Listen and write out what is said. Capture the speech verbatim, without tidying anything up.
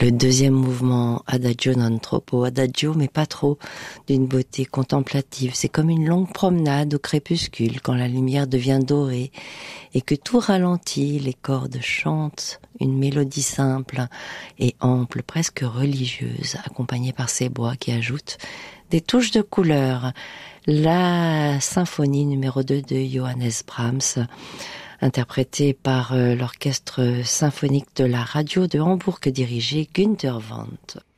Le deuxième mouvement, Adagio non troppo, Adagio mais pas trop, d'une beauté contemplative. C'est comme une longue promenade au crépuscule quand la lumière devient dorée et que tout ralentit, les cordes chantent une mélodie simple et ample, presque religieuse, accompagnée par ces bois qui ajoutent des touches de couleur. La symphonie numéro deux de Johannes Brahms, interprétée par l'orchestre symphonique de la radio de Hambourg, dirigé Günther Wendt.